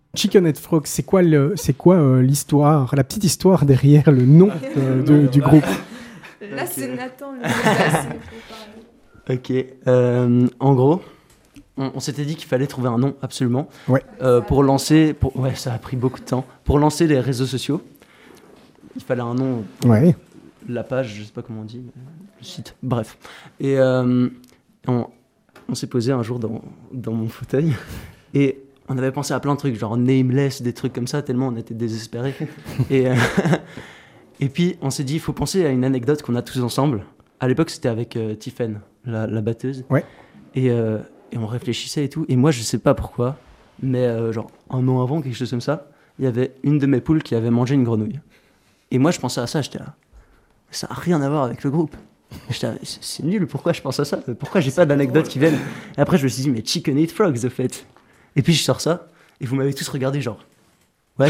Chicken Head Frog, c'est quoi l'histoire, la petite histoire derrière le nom du groupe? Là, c'est Nathan, le gars, Ok. En gros, on s'était dit qu'il fallait trouver un nom, absolument. Ouais. Pour lancer... Ouais, ça a pris beaucoup de temps. Pour lancer les réseaux sociaux, il fallait un nom. Ouais. La page, je sais pas comment on dit, le site. Bref. Et on s'est posé un jour dans mon fauteuil et on avait pensé à plein de trucs, genre Nameless, des trucs comme ça, tellement on était désespérés. Et puis on s'est dit, il faut penser à une anecdote qu'on a tous ensemble. À l'époque, c'était avec Tiffen, la batteuse. Ouais. Et on réfléchissait et tout. Et moi, je sais pas pourquoi, mais genre un an avant, quelque chose comme ça, il y avait une de mes poules qui avait mangé une grenouille. Et moi, je pensais à ça, j'étais là. Ça n'a rien à voir avec le groupe. J'étais là, c'est nul, pourquoi je pense à ça? Pourquoi j'ai pas d'anecdotes qui viennent? Et après, je me suis dit, mais Chicken Eat Frogs, au fait. Et puis, je sors ça, et vous m'avez tous regardé, genre, what?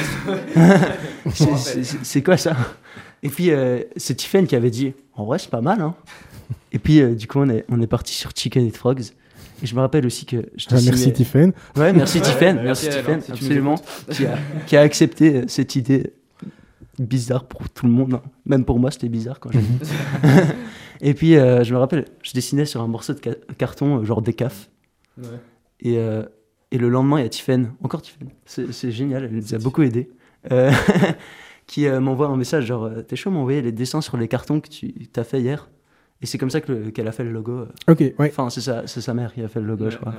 C'est quoi ça? Et puis, c'est Tiffen qui avait dit, en vrai, c'est pas mal, hein. Et puis, du coup, on est parti sur Chicken Eat Frogs. Et je me rappelle aussi que je te Merci Tiffen. Ouais, merci Tiffen, merci Tiffen, absolument, qui a accepté cette idée bizarre pour tout le monde, hein. Même pour moi, c'était bizarre quand j'ai dit. Et puis, je me rappelle, je dessinais sur un morceau de carton, genre décaf. Ouais. Et le lendemain, il y a Tiffen, encore Tiffen, c'est génial, elle nous a beaucoup aidés, qui m'envoie un message genre, t'es chaud m'envoyer les dessins sur les cartons que tu t'as fait hier? Et c'est comme ça qu'elle a fait le logo. Ok, ouais. Enfin, c'est sa mère qui a fait le logo, je crois.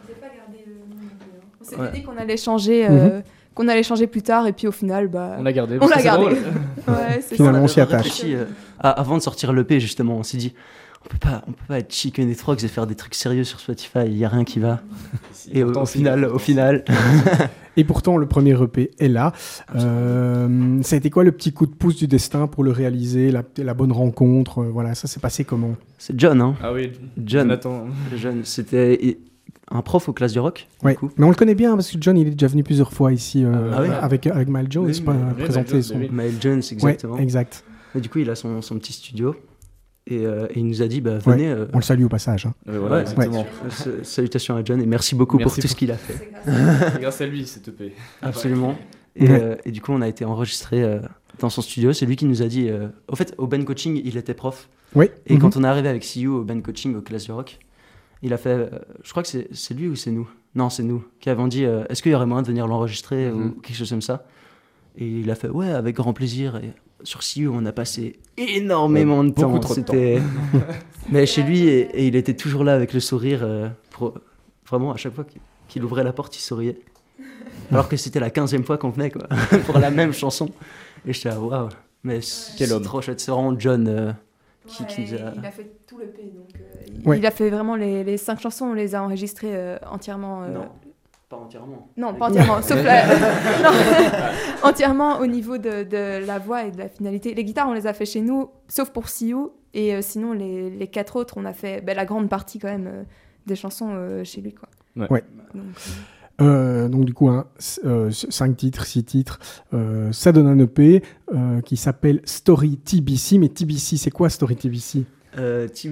On s'était dit qu'on allait changer... qu'on allait changer plus tard, et puis au final, on l'a gardé. On l'a gardé. Ouais, finalement, on s'y attache. Avant de sortir l'EP, justement, on s'est dit, on peut pas être Chicken Eat Frogs et faire des trucs sérieux sur Spotify, il y a rien qui va. Et au final... Et pourtant, le premier EP est là. Ça a été quoi le petit coup de pouce du destin pour le réaliser, la bonne rencontre, voilà, ça s'est passé comment? C'est John, hein. Ah oui, John. Jonathan. John, c'était un prof aux classes du rock. Oui, du coup. mais on le connaît bien parce que John, il est déjà venu plusieurs fois ici avec Miles Jones, présenter son... Miles Jones, exactement. Ouais, exact. Et du coup, il a son petit studio. Et il nous a dit, venez... On le salue au passage. Hein. Voilà, exactement. Salutations à John et merci beaucoup pour tout ce qu'il a fait. C'est grâce à lui, cette EP. Absolument. Et du coup, on a été enregistré dans son studio. C'est lui qui nous a dit... au fait, au Ben Coaching, il était prof. Oui. Et quand on est arrivé avec CU au Ben Coaching, aux classes du rock, il a fait... je crois que c'est lui ou c'est nous? Non, c'est nous. Qui avons dit, est-ce qu'il y aurait moyen de venir l'enregistrer ou quelque chose comme ça? Et il a fait, ouais, avec grand plaisir. Et sur CU, on a passé énormément de temps. Beaucoup trop de temps. Mais chez lui, et il était toujours là avec le sourire. Vraiment, à chaque fois qu'il ouvrait la porte, il souriait. Alors que c'était la 15e fois qu'on venait, quoi, pour la même chanson. Et j'étais là, waouh. Mais c'est trop chouette. C'est vraiment John qui nous a... Il a fait tout le P. Donc, il a fait vraiment les 5 chansons, on les a enregistrées entièrement. Non. Pas entièrement. Non, pas entièrement, sauf entièrement au niveau de la voix et de la finalité. Les guitares, on les a fait chez nous, sauf pour CU. Et sinon, les 4 autres, on a fait la grande partie quand même des chansons chez lui, quoi. Ouais. Donc du coup, 5 titres, 6 titres, ça donne un EP qui s'appelle Story TBC. Mais TBC, c'est quoi Story TBC?